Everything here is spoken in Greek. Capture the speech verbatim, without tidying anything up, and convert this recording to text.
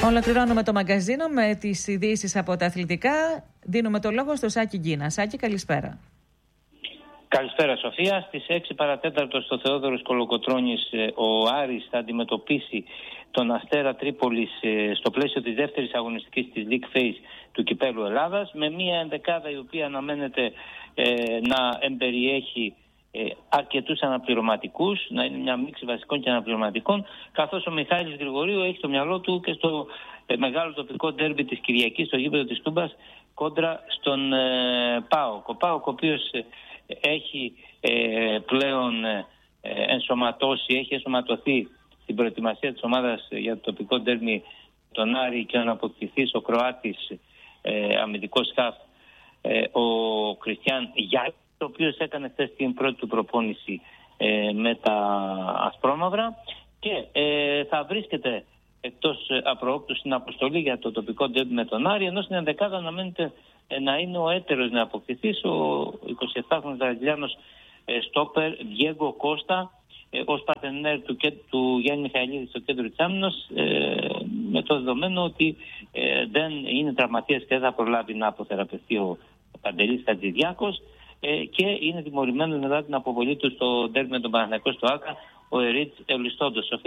Ολοκληρώνουμε το μαγκαζίνο με τις ειδήσεις από τα αθλητικά. Δίνουμε το λόγο στο Σάκη Γκίνα. Σάκη, καλησπέρα. Καλησπέρα, Σοφία. Στις έξι παρατέταρτο στο Θεόδωρος Κολοκοτρώνης ο Άρης θα αντιμετωπίσει τον Αστέρα Τρίπολης στο πλαίσιο της δεύτερης αγωνιστικής της League Phase του Κυπέλλου Ελλάδας, με μια ενδεκάδα η οποία αναμένεται ε, να εμπεριέχει ε, αρκετούς αναπληρωματικούς, να είναι μια μίξη βασικών και αναπληρωματικών, καθώς ο Μιχάλης Γρηγορίου έχει στο μυαλό του και στο ε, μεγάλο τοπικό ντέρμπι της Κυριακής στο γήπεδο της Τούμπας κόντρα στον ε, ΠΑΟΚ. Ο ΠΑΟΚ, ο οποίος ε, έχει ε, πλέον ε, ενσωματώσει, έχει ενσωματωθεί στην προετοιμασία της ομάδας για το τοπικό ντέρμπι τον Άρη και να αποκτηθεί ο Κροάτης ε, αμυντικός χαφ ε, ο Κριστιαν Γιάννη, ο οποίος έκανε χθες την πρώτη του προπόνηση ε, με τα ασπρόμαυρα και ε, θα βρίσκεται εκτός απροόπτου στην αποστολή για το τοπικό ντέρμπι με τον Άρη, ενώ στην ενδεκάδα αναμένεται ε, να είναι ο έτερος να αποκτηθεί ο εικοσιεπτάχρονος Βραζιλιάνος ε, στόπερ Διέγκο Κώστα, Ε, ως παρτενέρ του, του Γιάννη Μιχαηλίδη στο κέντρο της άμυνας, ε, με το δεδομένο ότι ε, δεν είναι τραυματίας και δεν θα προλάβει να αποθεραπευτεί ο Παντελής Χατζηδιάκος ε, και είναι τιμωρημένος μετά την αποβολή του στο ντέρμπι με τον Παναθηναϊκό στο Άκα ο Ερίτς Ευλιστόντος.